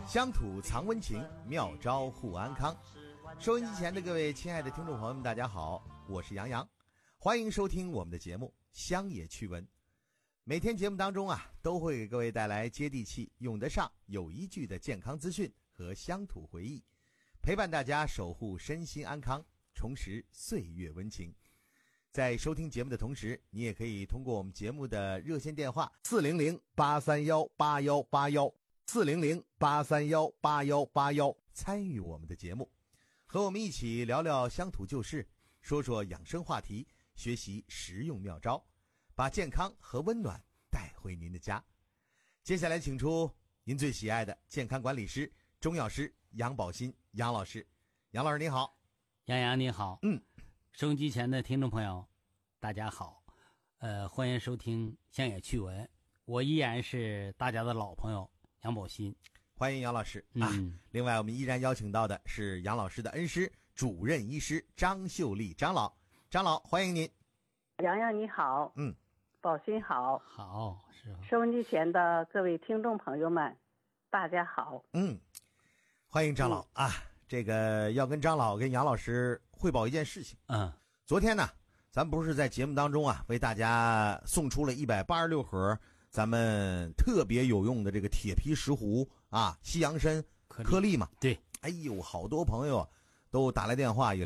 乡土藏温情，妙招护安康。收音机前的各位亲爱的听众朋友们，大家好，我是杨洋，欢迎收听我们的节目乡野趣闻。每天节目当中都会给各位带来接地气、用得上、有依据的健康资讯和乡土回忆，陪伴大家守护身心安康，重拾岁月温情。在收听节目的同时，你也可以通过我们节目的热线电话400-831-8181，400-831-8181参与我们的节目，和我们一起聊聊乡土旧事，说说养生话题，学习实用妙招，把健康和温暖带回您的家。接下来请出您最喜爱的健康管理师、中药师杨宝新杨老师。杨老师你好。 杨洋你好。收音机前的听众朋友大家好，欢迎收听乡野趣闻，我依然是大家的老朋友杨宝新。 欢迎杨老师另外我们依然邀请到的是杨老师的恩师、主任医师张秀丽张老。张老欢迎您。 杨洋你好。宝新好。 好，是收音机前的各位听众朋友们大家好。 欢迎张老这个要跟张老跟杨老师汇报一件事情。昨天呢咱不是在节目当中为大家送出了186盒咱们特别有用的这个铁皮石斛西洋参颗粒嘛。 对， 好多朋友都打来电话也